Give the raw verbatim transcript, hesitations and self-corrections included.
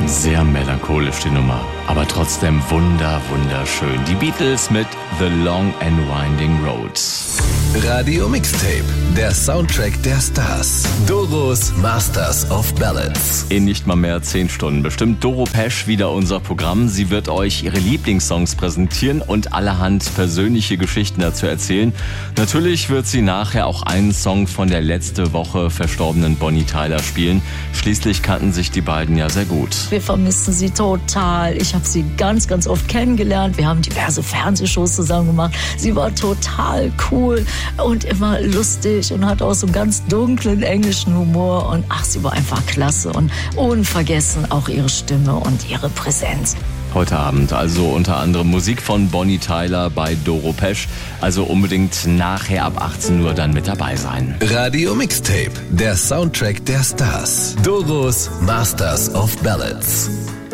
Sehr melancholisch die Nummer, aber trotzdem wunder, wunderschön. Die Beatles mit The Long and Winding Road. Radio Mixtape, der Soundtrack der Stars. Doros Masters of Ballads. In nicht mal mehr zehn Stunden bestimmt Doro Pesch wieder unser Programm. Sie wird euch ihre Lieblingssongs präsentieren und allerhand persönliche Geschichten dazu erzählen. Natürlich wird sie nachher auch einen Song von der letzte Woche verstorbenen Bonnie Tyler spielen. Schließlich kannten sich die beiden ja sehr gut. Wir vermissen sie total. Ich habe sie ganz, ganz oft kennengelernt. Wir haben diverse Fernsehshows zusammen gemacht. Sie war total cool und immer lustig und hat auch so einen ganz dunklen englischen Humor. Und ach, sie war einfach klasse und unvergessen auch ihre Stimme und ihre Präsenz. Heute Abend also unter anderem Musik von Bonnie Tyler bei Doro Pesch. Also unbedingt nachher ab achtzehn Uhr dann mit dabei sein. Radio Mixtape, der Soundtrack der Stars. Doros Masters of Ballads.